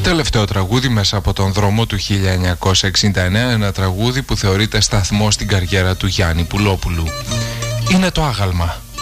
Τελευταίο τραγούδι μέσα από τον δρόμο του 1969, ένα τραγούδι που θεωρείται σταθμό στην καριέρα του Γιάννη Πουλόπουλου. Είναι το Άγαλμα.